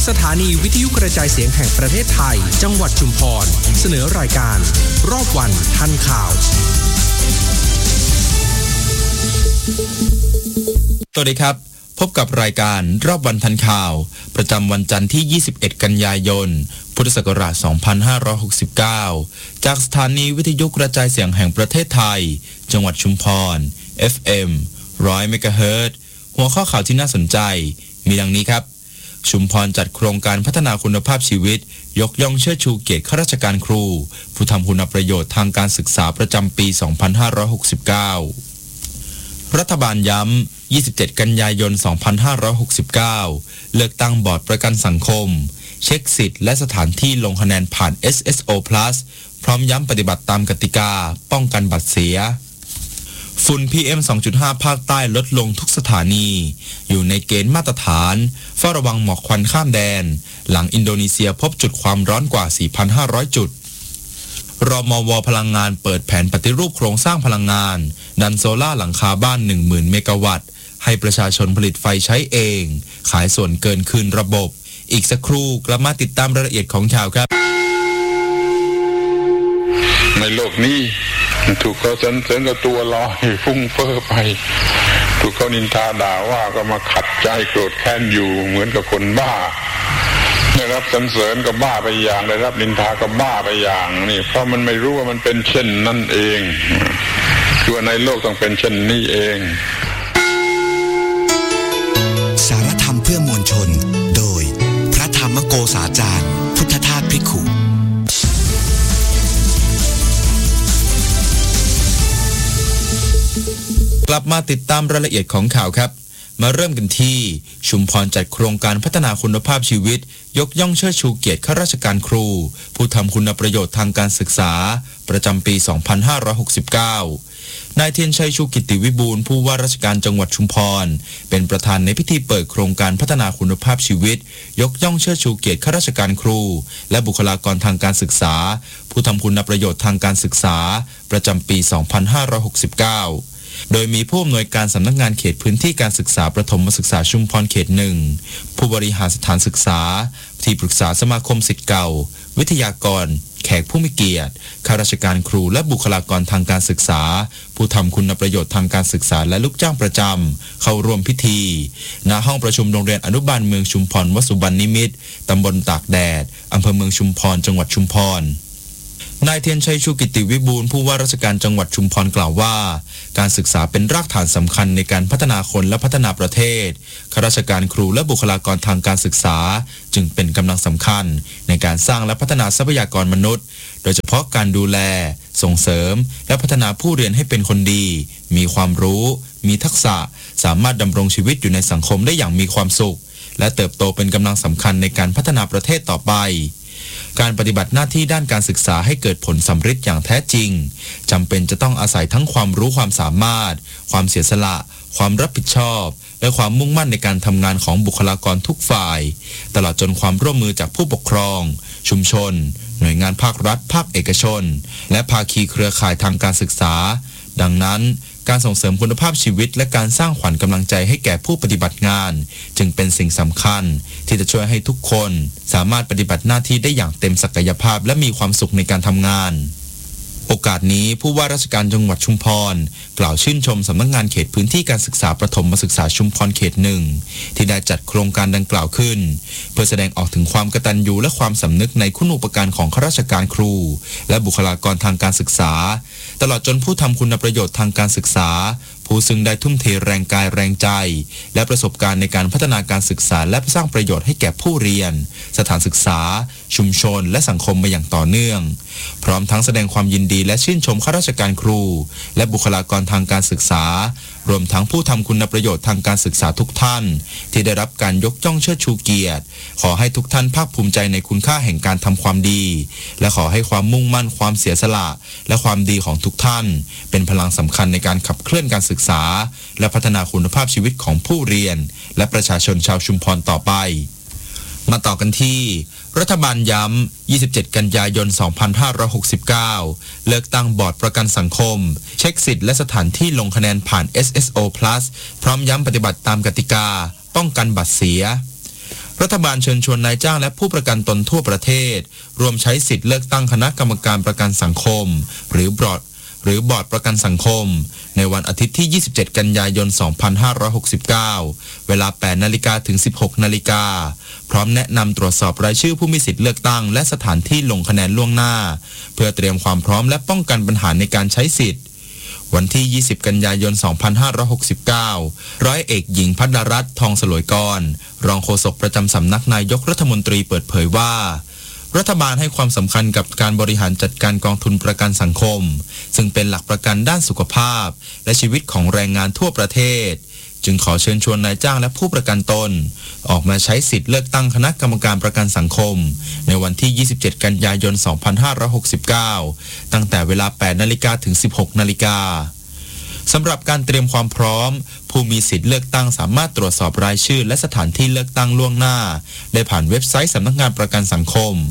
สถานีวิทยุกระจายเสียงแห่งประเทศไทยจังหวัดชุมพรเสนอรายการรอบวันทันข่าวสวัสดีครับพบกับรายการรอบวันทันข่าวประจำวันจันทร์ที่21กันยายนพุทธศักราช2569จากสถานีวิทยุกระจายเสียงแห่งประเทศไทยจังหวัดชุมพร FM 100 เมกะเฮิรตซ์หัวข้อข่าวที่น่าสนใจมีดังนี้ครับชุมพรจัดโครงการพัฒนาคุณภาพชีวิตยกย่องเชิดชูเกียรติข้าราชการครูผู้ทำคุณประโยชน์ทางการศึกษาประจำปี 2569 รัฐบาลย้ำ 27 กันยายน 2569 เลือกตั้งบอร์ดประกันสังคมเช็คสิทธิ์และสถานที่ลงคะแนนผ่าน SSO Plus พร้อมย้ำปฏิบัติตามกติกาป้องกันบัตรเสียฝุ่น PM 2.5 ภาคใต้ลดลงทุกสถานีอยู่ในเกณฑ์มาตรฐานเฝ้าระวังหมอกควันข้ามแดนหลังอินโดนีเซียพบจุดความร้อนกว่า 4,500 จุดรมว.พลังงานเปิดแผนปฏิรูปโครงสร้างพลังงานดันโซล่าหลังคาบ้าน 10,000 เมกะวัตต์ให้ประชาชนผลิตไฟใช้เองขายส่วนเกินคืนระบบอีกสักครู่กลับมาติดตามรายละเอียดของข่าวครับในโลกนี้ถูกเขาสรรเสริญกับตัวลอยฟุ้งเฟ้อไปถูกเขานินทาด่าว่าก็มาขัดใจโกรธแค้นอยู่เหมือนกับคนบ้าได้รับสรรเสริญก็บ้าไปอย่างได้รับนินทาก็บ้าไปอย่างนี่เพราะมันไม่รู้ว่ามันเป็นเช่นนั่นเองคือในโลกต้องเป็นเช่นนี้เองสารธรรมเพื่อมวลชนโดยพระธรรมโกษาจารย์พุทธทาสภิกขุกลับมาติดตามรายละเอียดของข่าวครับมาเริ่มกันที่ชุมพรจัดโครงการพัฒนาคุณภาพชีวิตยกย่องเชิดชูเกียรติข้าราชการครูผู้ทำคุณประโยชน์ทางการศึกษาประจำปี 2569 นายเทียนชัยชูกิตติวิบูลย์ผู้ว่าราชการจังหวัดชุมพรเป็นประธานในพิธีเปิดโครงการพัฒนาคุณภาพชีวิตยกย่องเชิดชูเกียรติข้าราชการครูและบุคลากรทางการศึกษาผู้ทำคุณประโยชน์ทางการศึกษาประจำปี 2569โดยมีผู้อำนวยการสำนักงานเขตพื้นที่การศึกษาประถมศึกษาชุมพรเขต 1ผู้บริหารสถานศึกษาที่ปรึกษาสมาคมศิษย์เก่าวิทยากรแขกผู้มีเกียรติข้าราชการครูและบุคลากรทางการศึกษาผู้ทำคุณประโยชน์ทางการศึกษาและลูกจ้างประจำเข้าร่วมพิธีณห้องประชุมโรงเรียนอนุบาลเมืองชุมพรวสุบรรณนิมิตรตำบลตากแดดอำเภอเมืองชุมพรจังหวัดชุมพรนายเทียนชัยชูกิตติวิบูลย์ผู้ว่าราชการจังหวัดชุมพรกล่าวว่าการศึกษาเป็นรากฐานสำคัญในการพัฒนาคนและพัฒนาประเทศข้าราชการครูและบุคลากรทางการศึกษาจึงเป็นกำลังสำคัญในการสร้างและพัฒนาทรัพยากรมนุษย์โดยเฉพาะการดูแลส่งเสริมและพัฒนาผู้เรียนให้เป็นคนดีมีความรู้มีทักษะสามารถดำรงชีวิตอยู่ในสังคมได้อย่างมีความสุขและเติบโตเป็นกำลังสำคัญในการพัฒนาประเทศต่อไปการปฏิบัติหน้าที่ด้านการศึกษาให้เกิดผลสำเร็จอย่างแท้จริงจำเป็นจะต้องอาศัยทั้งความรู้ความสามารถความเสียสละความรับผิดชอบและความมุ่งมั่นในการทำงานของบุคลากรทุกฝ่ายตลอดจนความร่วมมือจากผู้ปกครองชุมชนหน่วยงานภาครัฐภาคเอกชนและภาคีเครือข่ายทางการศึกษาดังนั้นการส่งเสริมคุณภาพชีวิตและการสร้างขวัญกำลังใจให้แก่ผู้ปฏิบัติงานจึงเป็นสิ่งสำคัญที่จะช่วยให้ทุกคนสามารถปฏิบัติหน้าที่ได้อย่างเต็มศักยภาพและมีความสุขในการทำงานโอกาสนี้ผู้ว่าราชการจังหวัดชุมพรกล่าวชื่นชมสำนักงานเขตพื้นที่การศึกษาประถมศึกษาชุมพรเขต 1ที่ได้จัดโครงการดังกล่าวขึ้นเพื่อแสดงออกถึงความกตัญญูและความสำนึกในคุณูปการของข้าราชการครูและบุคลากรทางการศึกษาตลอดจนผู้ทำคุณประโยชน์ทางการศึกษาผู้ซึ่งได้ทุ่มเทแรงกายแรงใจและประสบการณ์ในการพัฒนาการศึกษาและสร้างประโยชน์ให้แก่ผู้เรียนสถานศึกษาชุมชนและสังคมมาอย่างต่อเนื่องพร้อมทั้งแสดงความยินดีและชื่นชมข้าราชการครูและบุคลากรทางการศึกษารวมทั้งผู้ทำคุณประโยชน์ทางการศึกษาทุกท่านที่ได้รับการยกย่องเชิดชูเกียรติขอให้ทุกท่านภาคภูมิใจในคุณค่าแห่งการทำความดีและขอให้ความมุ่งมั่นความเสียสละและความดีของทุกท่านเป็นพลังสำคัญในการขับเคลื่อนการศึกษาและพัฒนาคุณภาพชีวิตของผู้เรียนและประชาชนชาวชุมพรต่อไปมาต่อกันที่รัฐบาลย้ำ 27 กันยายน 2569 เลือกตั้งบอร์ดประกันสังคมเช็คสิทธิ์และสถานที่ลงคะแนนผ่าน SSO Plus พร้อมย้ำปฏิบัติตามกติกาป้องกันบัตรเสียรัฐบาลเชิญชวนนายจ้างและผู้ประกันตนทั่วประเทศร่วมใช้สิทธิ์เลือกตั้งคณะกรรมการประกันสังคมหรือบอร์ดประกันสังคมในวันอาทิตย์ที่ 27 กันยายน 2569 เวลา 8 นาฬิกาถึง 16 นาฬิกาพร้อมแนะนำตรวจสอบรายชื่อผู้มีสิทธิ์เลือกตั้งและสถานที่ลงคะแนนล่วงหน้าเพื่อเตรียมความพร้อมและป้องกันปัญหาในการใช้สิทธิ์วันที่ 20 กันยายน 2569 ร้อยเอกหญิงภัดรัตน์ทองสลวยกรรองโฆษกประจำสำนักนายกรัฐมนตรีเปิดเผยว่ารัฐบาลให้ความสำคัญกับการบริหารจัดการกองทุนประกันสังคมซึ่งเป็นหลักประกันด้านสุขภาพและชีวิตของแรงงานทั่วประเทศจึงขอเชิญชวนนายจ้างและผู้ประกันตนออกมาใช้สิทธิ์เลือกตั้งคณะกรรมการประกันสังคมในวันที่ 27 กันยายน 2569 ตั้งแต่เวลา 8 นาฬิกาถึง 16 นาฬิกาสำหรับการเตรียมความพร้อมผู้มีสิทธิ์เลือกตั้งสามารถตรวจสอบรายชื่อและสถานที่เลือกตั้งล่วงหน้าได้ผ่านเว็บไซต์สำนักงานประกันสังคม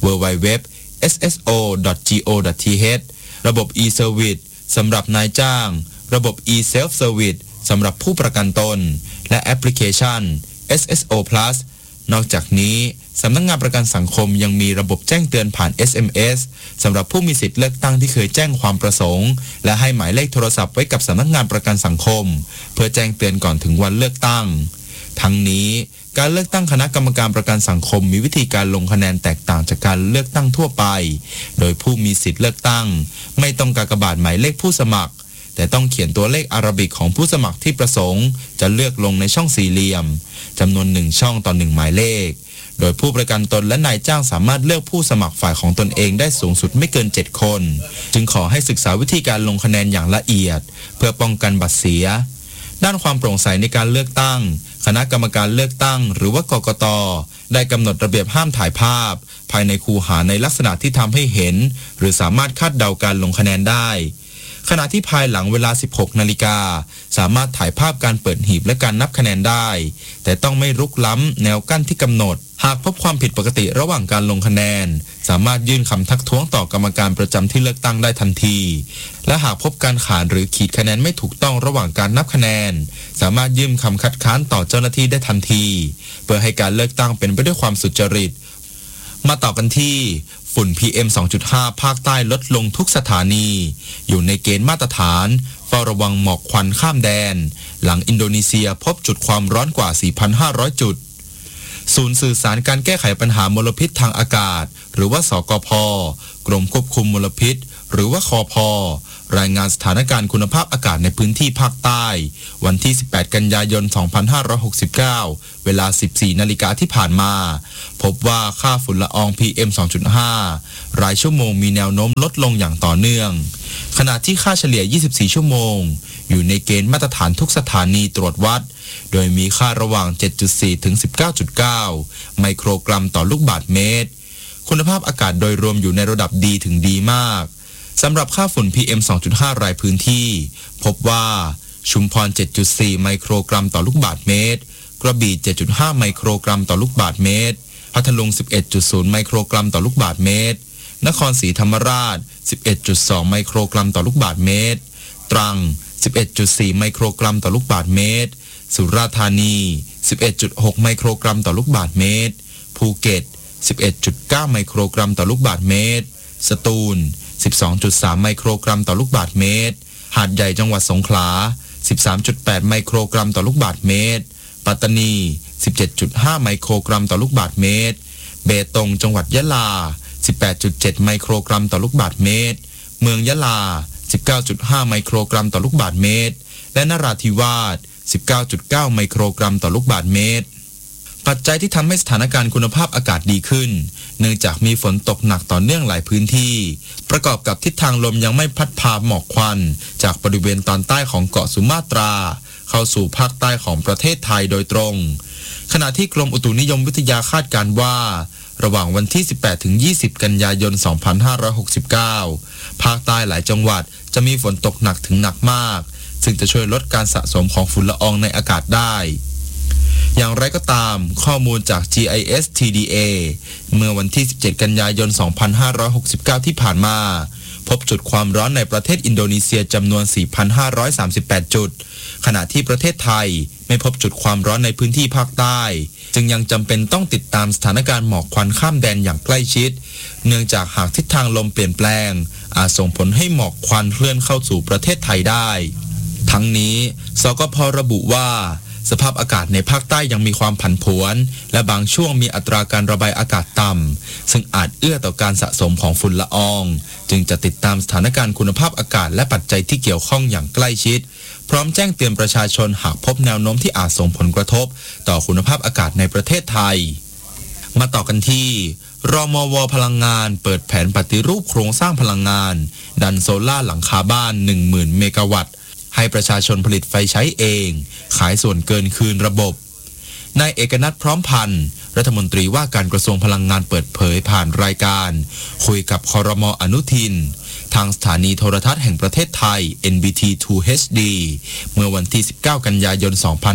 www.sso.go.th ระบบ e-service สำหรับนายจ้างระบบ e-self-service สำหรับผู้ประกันตนและแอปพลิเคชัน SSO Plus นอกจากนี้สำนักงานประกันสังคมยังมีระบบแจ้งเตือนผ่าน SMS สำหรับผู้มีสิทธิ์เลือกตั้งที่เคยแจ้งความประสงค์และให้หมายเลขโทรศัพท์ไว้กับสำนักงานประกันสังคมเพื่อแจ้งเตือนก่อนถึงวันเลือกตั้งทั้งนี้การเลือกตั้งคณะกรรมการประกันสังคมมีวิธีการลงคะแนนแตกต่างจากการเลือกตั้งทั่วไปโดยผู้มีสิทธิ์เลือกตั้งไม่ต้องกากบาทหมายเลขผู้สมัครแต่ต้องเขียนตัวเลขอาราบิกของผู้สมัครที่ประสงค์จะเลือกลงในช่องสี่เหลี่ยมจำนวน1ช่องต่อ1หมายเลขโดยผู้ประกันตนและนายจ้างสามารถเลือกผู้สมัครฝ่ายของตนเองได้สูงสุดไม่เกิน7คนจึงขอให้ศึกษาวิธีการลงคะแนนอย่างละเอียดเพื่อป้องกันบัตรเสียด้านความโปร่งใสในการเลือกตั้งคณะกรรมการเลือกตั้งหรือว่ากกต.ได้กำหนดระเบียบห้ามถ่ายภาพภายในคูหาในลักษณะที่ทำให้เห็นหรือสามารถคาดเดาการลงคะแนนได้ขณะที่ภายหลังเวลา 16 นาฬิกาสามารถถ่ายภาพการเปิดหีบและการนับคะแนนได้แต่ต้องไม่รุกล้ำแนวกั้นที่กำหนดหากพบความผิดปกติระหว่างการลงคะแนนสามารถยื่นคำทักท้วงต่อกรรมการประจำที่เลือกตั้งได้ทันทีและหากพบการขานหรือขีดคะแนนไม่ถูกต้องระหว่างการนับคะแนนสามารถยื่นคำคัดค้านต่อเจ้าหน้าที่ได้ทันทีเพื่อให้การเลือกตั้งเป็นไปด้วยความสุจริตมาต่อกันที่ฝุ่น PM 2.5 ภาคใต้ลดลงทุกสถานีอยู่ในเกณฑ์มาตรฐานเฝ้าระวังหมอกควันข้ามแดนหลังอินโดนีเซียพบจุดความร้อนกว่า 4,500 จุดศูนย์สื่อสารการแก้ไขปัญหามลพิษทางอากาศหรือว่าสกพ.กรมควบคุมมลพิษหรือว่าคพ.รายงานสถานการณ์คุณภาพอากาศในพื้นที่ภาคใต้วันที่ 18 กันยายน 2569 เวลา 14 นาฬิกาที่ผ่านมาพบว่าค่าฝุ่นละออง PM 2.5 รายชั่วโมงมีแนวโน้มลดลงอย่างต่อเนื่องขณะที่ค่าเฉลี่ย 24 ชั่วโมงอยู่ในเกณฑ์มาตรฐานทุกสถานีตรวจวัดโดยมีค่าระหว่าง 7.4 ถึง 19.9 ไมโครกรัมต่อลูกบาศก์เมตรคุณภาพอากาศโดยรวมอยู่ในระดับดีถึงดีมากสำหรับค่าฝุ่น PM 2.5 รายพื้นที่พบว่าชุมพร 7.4 ไมโครกรัมต่อลูกบาศก์เมตรกระบี่ 7.5 ไมโครกรัมต่อลูกบาศก์เมตรพัทลุง 11.0 ไมโครกรัมต่อลูกบาศก์เมตรนครศรีธรรมราช 11.2 ไมโครกรัมต่อลูกบาศก์เมตรตรัง 11.4 ไมโครกรัมต่อลูกบาศก์เมตรสุราษฎร์ธานี 11.6 ไมโครกรัมต่อลูกบาศก์เมตรภูเก็ต 11.9 ไมโครกรัมต่อลูกบาศก์เมตรสตูล 12.3 ไมโครกรัมต่อลูกบาศก์เมตรหาดใหญ่จังหวัดสงขลา 13.8 ไมโครกรัมต่อลูกบาศก์เมตรปัตตานี 17.5 ไมโครกรัมต่อลูกบาศก์เมตรเบตงจังหวัดยะลา 18.7 ไมโครกรัมต่อลูกบาศก์เมตรเมืองยะลา 19.5 ไมโครกรัมต่อลูกบาศก์เมตรและนราธิวาส 19.9 ไมโครกรัมต่อลูกบาศก์เมตรปัจจัยที่ทำให้สถานการณ์คุณภาพอากาศดีขึ้นเนื่องจากมีฝนตกหนักต่อเนื่องหลายพื้นที่ประกอบกับทิศทางลมยังไม่พัดพาหมอกควันจากบริเวณตอนใต้ของเกาะสุมาตราเข้าสู่ภาคใต้ของประเทศไทยโดยตรงขณะที่กรมอุตุนิยมวิทยาคาดการณ์ว่าระหว่างวันที่ 18-20 กันยายน 2569 ภาคใต้หลายจังหวัดจะมีฝนตกหนักถึงหนักมากซึ่งจะช่วยลดการสะสมของฝุ่นละอองในอากาศได้อย่างไรก็ตามข้อมูลจาก GIS-TDA เมื่อวันที่ 17 กันยายน 2569 ที่ผ่านมาพบจุดความร้อนในประเทศอินโดนีเซียจำนวน 4,538 จุดขณะที่ประเทศไทยไม่พบจุดความร้อนในพื้นที่ภาคใต้จึงยังจำเป็นต้องติดตามสถานการณ์หมอกควันข้ามแดนอย่างใกล้ชิดเนื่องจากหากทิศทางลมเปลี่ยนแปลงอาจส่งผลให้หมอกควันเคลื่อนเข้าสู่ประเทศไทยได้ทั้งนี้สกพ.ระบุว่าสภาพอากาศในภาคใต้ยังมีความผันผวนและบางช่วงมีอัตราการระบายอากาศต่ำซึ่งอาจเอื้อต่อการสะสมของฝุ่นละอองจึงจะติดตามสถานการณ์คุณภาพอากาศและปัจจัยที่เกี่ยวข้องอย่างใกล้ชิดพร้อมแจ้งเตือนประชาชนหากพบแนวโน้มที่อาจส่งผลกระทบต่อคุณภาพอากาศในประเทศไทยมาต่อกันที่รมว.พลังงานเปิดแผนปฏิรูปโครงสร้างพลังงานดันโซล่าหลังคาบ้าน 10,000 เมกะวัตต์ให้ประชาชนผลิตไฟใช้เองขายส่วนเกินคืนระบบนายเอกนัทพร้อมพันธ์รัฐมนตรีว่าการกระทรวงพลังงานเปิดเผยผ่านรายการคุยกับครม.อนุทินทางสถานีโทรทัศน์แห่งประเทศไทย NBT 2 HD เมื่อวันที่ 19 กันยายน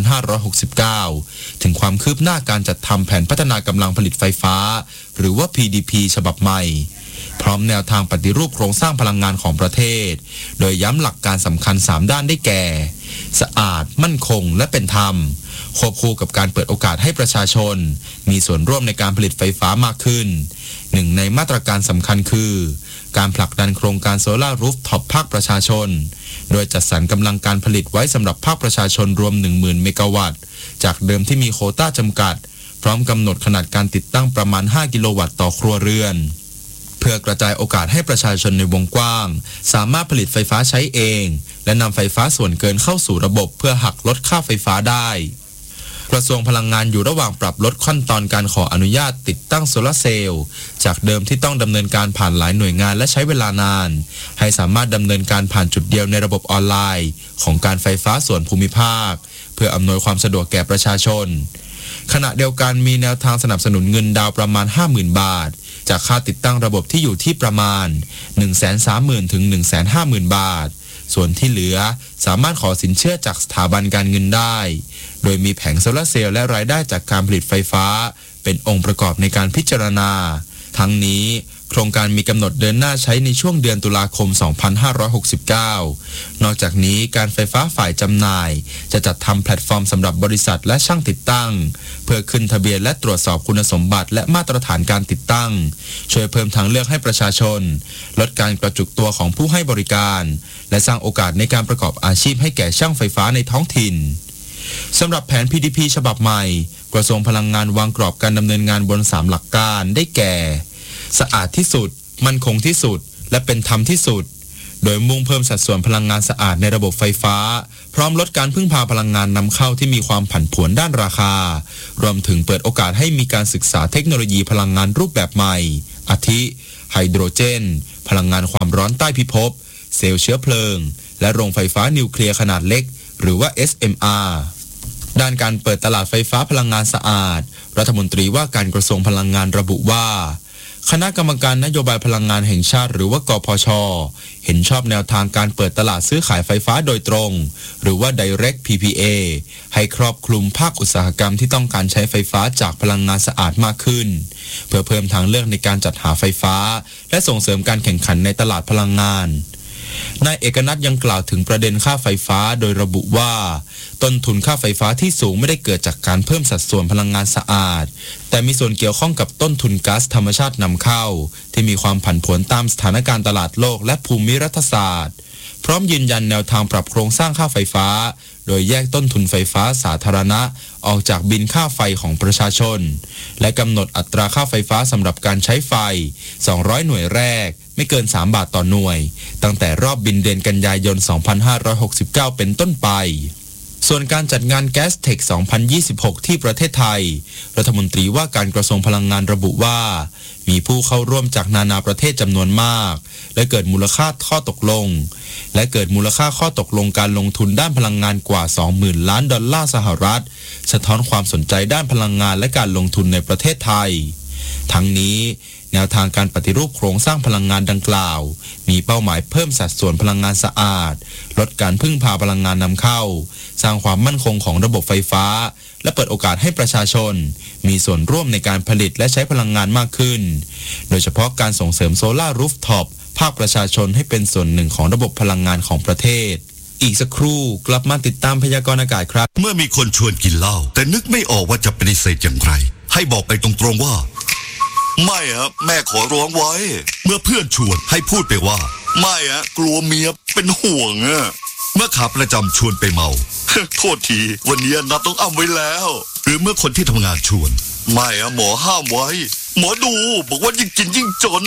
2569 ถึงความคืบหน้าการจัดทำแผนพัฒนากำลังผลิตไฟฟ้าหรือว่า PDP ฉบับใหม่พร้อมแนวทางปฏิรูปโครงสร้างพลังงานของประเทศโดยย้ำหลักการสำคัญ3ด้านได้แก่สะอาดมั่นคงและเป็นธรรมควบคู่กับการเปิดโอกาสให้ประชาชนมีส่วนร่วมในการผลิตไฟฟ้ามากขึ้นหนึ่งในมาตรการสำคัญคือการผลักดันโครงการโซล่ารูฟท็อปภาคประชาชนโดยจัดสรรกำลังการผลิตไว้สำหรับภาคประชาชนรวม 10,000 เมกะวัตต์จากเดิมที่มีโควต้าจำกัดพร้อมกำหนดขนาดการติดตั้งประมาณ5กิโลวัตต์ต่อครัวเรือนเพื่อกระจายโอกาสให้ประชาชนในวงกว้างสามารถผลิตไฟฟ้าใช้เองและนำไฟฟ้าส่วนเกินเข้าสู่ระบบเพื่อหักลดค่าไฟฟ้าได้กระทรวงพลังงานอยู่ระหว่างปรับลดขั้นตอนการขออนุญาตติดตั้งโซลาร์เซลล์จากเดิมที่ต้องดำเนินการผ่านหลายหน่วยงานและใช้เวลานานให้สามารถดำเนินการผ่านจุดเดียวในระบบออนไลน์ของการไฟฟ้าส่วนภูมิภาคเพื่ออำนวยความสะดวกแก่ประชาชนขณะเดียวกันมีแนวทางสนับสนุนเงินดาวประมาณ 50,000 บาทจากค่าติดตั้งระบบที่อยู่ที่ประมาณ 130,000 ถึง 150,000 บาทส่วนที่เหลือสามารถขอสินเชื่อจากสถาบันการเงินได้โดยมีแผงโซลาร์เซลล์และรายได้จากการผลิตไฟฟ้าเป็นองค์ประกอบในการพิจารณาทั้งนี้โครงการมีกำหนดเดินหน้าใช้ในช่วงเดือนตุลาคม 2569 นอกจากนี้การไฟฟ้าฝ่ายจำหน่ายจะจัดทำแพลตฟอร์มสำหรับบริษัทและช่างติดตั้งเพื่อขึ้นทะเบียนและตรวจสอบคุณสมบัติและมาตรฐานการติดตั้งช่วยเพิ่มทางเลือกให้ประชาชนลดการกระจุกตัวของผู้ให้บริการและสร้างโอกาสในการประกอบอาชีพให้แก่ช่างไฟฟ้าในท้องถิ่นสำหรับแผน PDP ฉบับใหม่กระทรวงพลังงานวางกรอบการดำเนินงานบน3หลักการได้แก่สะอาดที่สุดมั่นคงที่สุดและเป็นธรรมที่สุดโดยมุ่งเพิ่มสัดส่วนพลังงานสะอาดในระบบไฟฟ้าพร้อมลดการพึ่งพาพลังงานนำเข้าที่มีความผันผวนด้านราคารวมถึงเปิดโอกาสให้มีการศึกษาเทคโนโลยีพลังงานรูปแบบใหม่อาทิไฮโดรเจนพลังงานความร้อนใต้พิภพเซลล์เชื้อเพลิงและโรงไฟฟ้านิวเคลียร์ขนาดเล็กหรือว่า SMR ด้านการเปิดตลาดไฟฟ้าพลังงานสะอาดรัฐมนตรีว่าการกระทรวงพลังงานระบุว่าคณะกรรมการนโยบายพลังงานแห่งชาติหรือว่ากพช.เห็นชอบแนวทางการเปิดตลาดซื้อขายไฟฟ้าโดยตรงหรือว่า Direct PPA ให้ครอบคลุมภาคอุตสาหกรรมที่ต้องการใช้ไฟฟ้าจากพลังงานสะอาดมากขึ้นเพื่อเพิ่มทางเลือกในการจัดหาไฟฟ้าและส่งเสริมการแข่งขันในตลาดพลังงานนายเอกนัทยังกล่าวถึงประเด็นค่าไฟฟ้าโดยระบุว่าต้นทุนค่าไฟฟ้าที่สูงไม่ได้เกิดจากการเพิ่มสัดส่วนพลังงานสะอาดแต่มีส่วนเกี่ยวข้องกับต้นทุนก๊าซธรรมชาตินำเข้าที่มีความผันผวนตามสถานการณ์ตลาดโลกและภูมิรัฐศาสตร์พร้อมยืนยันแนวทางปรับโครงสร้างค่าไฟฟ้าโดยแยกต้นทุนไฟฟ้าสาธารณะออกจากบิลค่าไฟของประชาชนและกำหนดอัตราค่าไฟฟ้าสำหรับการใช้ไฟ200หน่วยแรกไม่เกิน3 บาทต่อหน่วยตั้งแต่รอบบิลเดือนกันยายน 2569 เป็นต้นไปส่วนการจัดงานแก๊สเทค 2026 ที่ประเทศไทยรัฐมนตรีว่าการกระทรวงพลังงานระบุว่ามีผู้เข้าร่วมจากนานาประเทศจำนวนมากและเกิดมูลค่าข้อตกลงการลงทุนด้านพลังงานกว่า 20,000 ล้านดอลลาร์สหรัฐสะท้อนความสนใจด้านพลังงานและการลงทุนในประเทศไทยทั้งนี้แนวทางการปฏิรูปโครงสร้างพลังงานดังกล่าวมีเป้าหมายเพิ่มสัดส่วนพลังงานสะอาดลดการพึ่งพาพลังงานนำเข้าสร้างความมั่นคงของระบบไฟฟ้าและเปิดโอกาสให้ประชาชนมีส่วนร่วมในการผลิตและใช้พลังงานมากขึ้นโดยเฉพาะการส่งเสริมโซล่ารูฟท็อปภาคประชาชนให้เป็นส่วนหนึ่งของระบบพลังงานของประเทศอีกสักครู่กลับมาติดตามพยากรณ์อากาศครับเมื่อมีคนชวนกินเหล้าแต่นึกไม่ออกว่าจะปฏิเสธอย่างไรให้บอกไปตรงๆว่าไม่ครับแม่ขอร้องไว้เมื่อเพื่อนชวนให้พูดไปว่าไม่อะกลัวเมียเป็นห่วงอะเมื่อขาประจำชวนไปเมา โทษทีวันนี้นัดต้องอ้ำไว้แล้วหรือเมื่อคนที่ทำงานชวนไม่อะหมอห้ามไว้หมอดูบอกว่ายิ่งกินยิ่งจน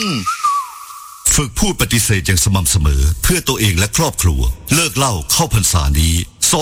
ฝึกพูดปฏิเสธอย่างสม่ำเสมอเพื่อตัวเองและครอบครัวเลิกเหล้าเข้าพรรษานี้